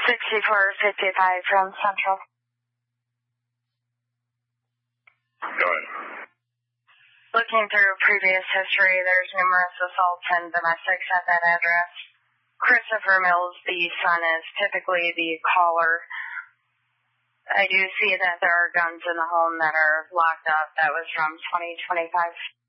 6455 from Central. Go ahead. Looking through previous history, there's numerous assaults and domestics at that address. Christopher Mills, the son, is typically the caller. I do see that there are guns in the home that are locked up. That was from 2025.